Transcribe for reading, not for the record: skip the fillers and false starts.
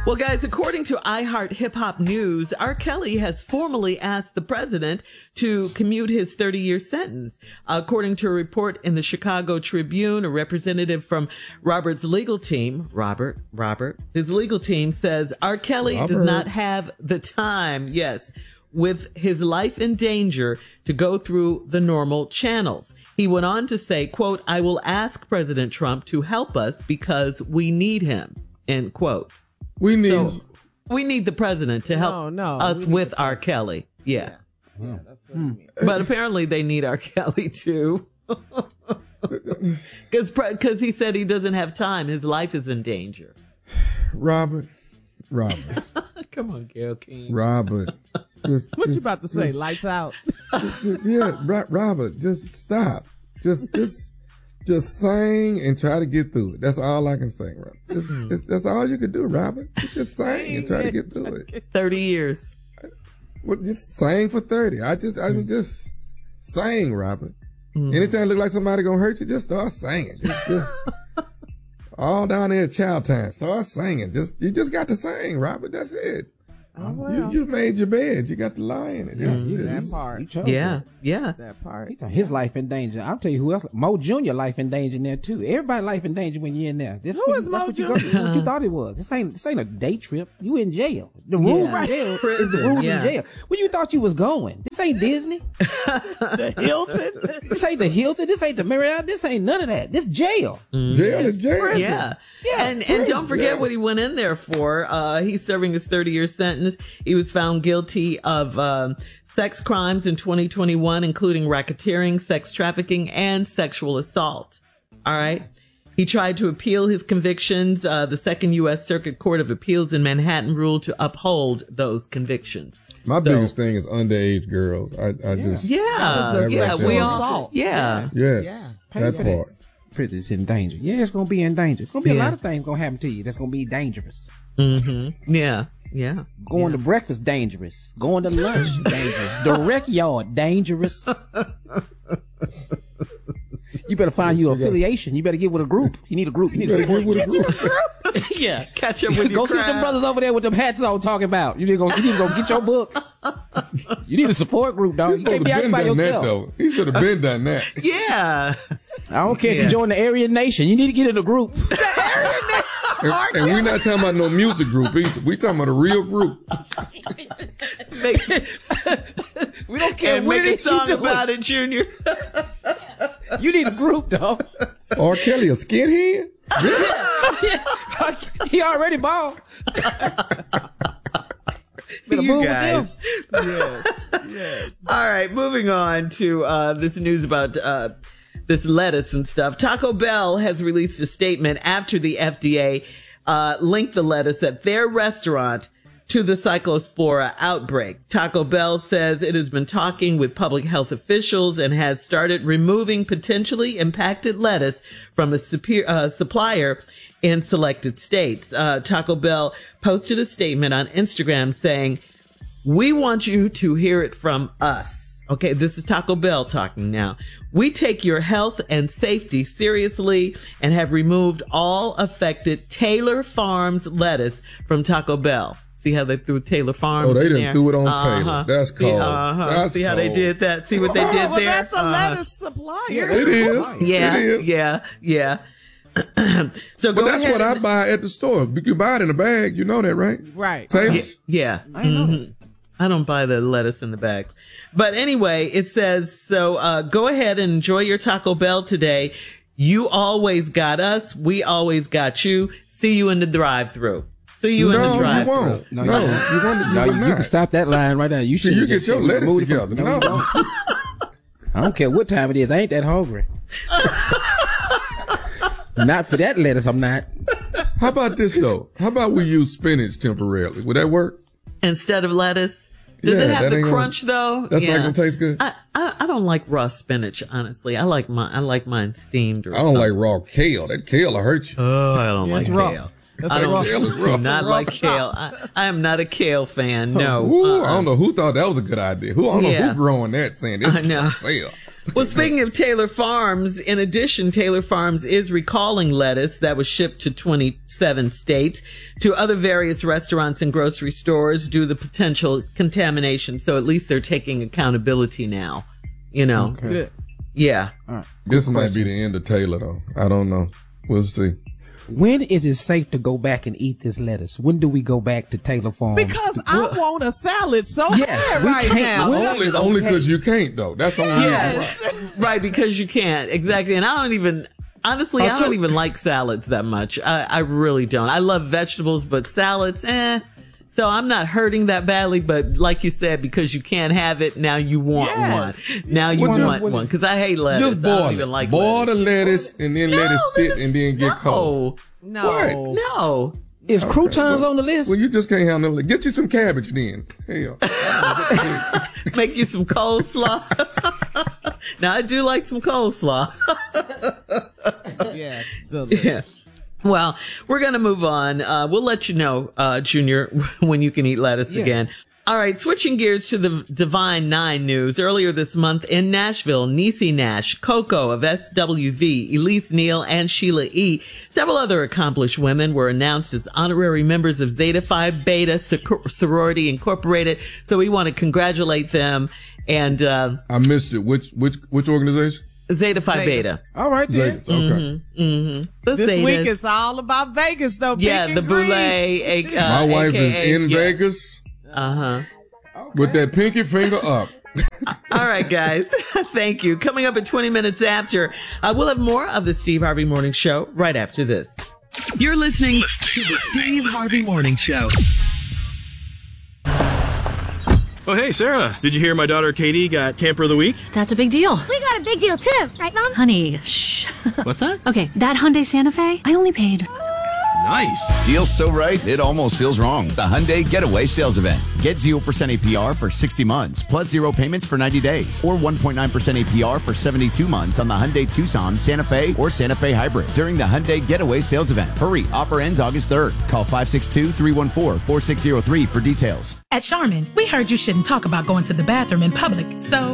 Well, guys, according to iHeart Hip Hop News, R. Kelly has formally asked the president to commute his 30-year sentence. According to a report in the Chicago Tribune, a representative from Robert's legal team, his legal team says R. Kelly does not have the time, with his life in danger to go through the normal channels. He went on to say, quote, "I will ask President Trump to help us because we need him," end quote. We need the president to help us with R. Kelly. Yeah. That's what I mean. But apparently they need R. Kelly too. Because he said he doesn't have time. His life is in danger. Robert. Come on, Gayle King. Robert. What you about to say? Lights out. Robert, just stop. Just sing and try to get through it. That's all I can say, Robert. That's all you can do, Robert. Just sing and try to get through it. 30 years. Well, just sing for 30. I mean, just sing, Robert. Anytime it look like somebody gonna hurt you, just start singing. Just all down there at Child Time, start singing. You just got to sing, Robert. That's it. Oh, well. You made your bed. You got to lie in it. That part. That part. His life in danger. I'll tell you who else. Mo Jr. life in danger in there too. Everybody life in danger when you're in there. Who is Mo Jr.? What you thought it was. This ain't a day trip. You in jail. The rules in jail is the rules in jail. Where you thought you was going? This ain't Disney. The Hilton. This ain't the Hilton. This ain't the Marriott. This ain't none of that. This jail. Jail is jail. Prison. Yeah. And don't forget what he went in there for. He's serving his 30-year sentence. He was found guilty of sex crimes in 2021, including racketeering, sex trafficking, and sexual assault. All right. He tried to appeal his convictions. The Second U.S. Circuit Court of Appeals in Manhattan ruled to uphold those convictions. My biggest thing is underage girls. Yes, that part. Prison is in danger. Yeah, it's gonna be in danger. It's gonna be a lot of things gonna happen to you that's gonna be dangerous. Yeah. Going to breakfast, dangerous. Going to lunch, dangerous. The rec yard, dangerous. You better find you affiliation. You better get with a group. You need a group. You need to get with a group. Yeah, catch up with your Go see them brothers over there with them hats on talking about. You need to go get your book. You need a support group, dog. You can't be out by yourself. He should have been done that. Yeah. I don't care if you join the Aryan Nation. You need to get in a group. The Aryan Nation. And we're not talking about no music group either. We talking about a real group. We don't care what it is you do about it, Junior. You need a group, dog. R. Kelly a skinhead? He already bald. You guys. Yes. All right, moving on to this news about this lettuce and stuff. Taco Bell has released a statement after the FDA linked the lettuce at their restaurant to the Cyclospora outbreak. Taco Bell says it has been talking with public health officials and has started removing potentially impacted lettuce from a supplier in selected states. Taco Bell posted a statement on Instagram saying, "We want you to hear it from us." Okay, this is Taco Bell talking now. "We take your health and safety seriously and have removed all affected Taylor Farms lettuce from Taco Bell." See how they threw Taylor Farms in there? Oh, they didn't threw it on Taylor. That's cold. See how they did that? See what they did there? That's a lettuce supplier. It is. Yeah. So but that's what I buy at the store. You can buy it in a bag. You know that, right? Right. Taylor? Yeah. I know. I don't buy the lettuce in the bag. But anyway, it says, so go ahead and enjoy your Taco Bell today. You always got us. We always got you. See you in the drive-thru. See you in the drive-thru. You won't. You can stop that line right now. You should get your lettuce together. No. I don't care what time it is. I ain't that hungry. Not for that lettuce, I'm not. How about this, though? How about we use spinach temporarily? Would that work? Instead of lettuce? Does it have the crunch, though? That's not going to taste good? I don't like raw spinach, honestly. I like mine steamed. I don't like raw kale. That kale will hurt you. Oh, I don't like kale. I do not like kale. I am not a kale fan. No. Ooh, I don't know who thought that was a good idea. I don't know who growing that saying this is for sale. Well, speaking of Taylor Farms, in addition, Taylor Farms is recalling lettuce that was shipped to 27 states to other various restaurants and grocery stores due to the potential contamination. So at least they're taking accountability now, you know. Okay. Good. Yeah. All right. This might be the end of Taylor, though. I don't know. We'll see. When is it safe to go back and eat this lettuce? When do we go back to Taylor Farms? Because I want a salad so bad we right can't- now. Only because you can't, though. That's the only reason. Yes. Right, because you can't. Exactly. And I don't even like salads that much. I really don't. I love vegetables, but salads, So I'm not hurting that badly, but like you said, because you can't have it, now you want one. Now you want one. Because I hate lettuce. Just boil I don't it. even like boil lettuce. the lettuce and then let it sit and then get cold. No. No. Is croutons on the list? Well, you just can't have no. Get you some cabbage then. Hell. Make you some coleslaw. Now I do like some coleslaw. Yes. Delicious. Yeah. Well, we're going to move on. We'll let you know, Junior, when you can eat lettuce again. All right. Switching gears to the Divine Nine news. Earlier this month in Nashville, Niecy Nash, Coco of SWV, Elise Neal, and Sheila E. Several other accomplished women were announced as honorary members of Zeta Phi Beta Sorority Incorporated. So we want to congratulate them. And, I missed it. Which organization? Zeta Phi Beta. All right, then. Zeta. Okay. The This Zetas. week is all about Vegas, though. Yeah, Pink the and green. Boulay. My wife is AKA, in yeah. Vegas Uh-huh. with that pinky finger up. All right, guys. Thank you. Coming up at 20 minutes after, we'll have more of the Steve Harvey Morning Show right after this. You're listening to the Steve Harvey Morning Show. Oh, hey, Sarah. Did you hear my daughter Katie got Camper of the Week? That's a big deal. We got a big deal too, right, Mom? Honey, shh. What's that? Okay, that Hyundai Santa Fe, I only paid. Nice. Deal's so right, it almost feels wrong. The Hyundai Getaway Sales Event. Get 0% APR for 60 months, plus 0 payments for 90 days, or 1.9% APR for 72 months on the Hyundai Tucson, Santa Fe, or Santa Fe Hybrid during the Hyundai Getaway Sales Event. Hurry, offer ends August 3rd. Call 562-314-4603 for details. At Charmin, we heard you shouldn't talk about going to the bathroom in public, so